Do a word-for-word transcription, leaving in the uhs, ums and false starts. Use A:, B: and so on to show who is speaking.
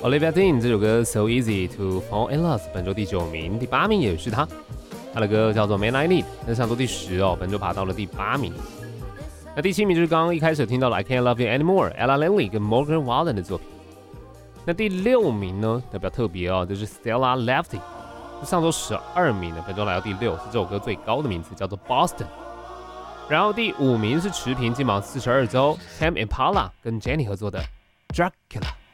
A: Olivia Dean 这首歌 So Easy to Fall in Love 本周第九名，第八名也是他，他的歌叫做 Man I Need， 那上周第十哦，本周爬到了第八名。那第七名就是刚刚一开始听到的 I Can't Love You Anymore，Ella Langley 跟 Morgan Wallen 的作品。那第六名呢，那比较特别哦，就是 Stella Lefty， 上周十二名的，本周来到第六，是这首歌最高的名字，叫做 Boston。然后第五名是持平金榜四十二周 Tame Impala 跟 Jenny 合作的 Dracula。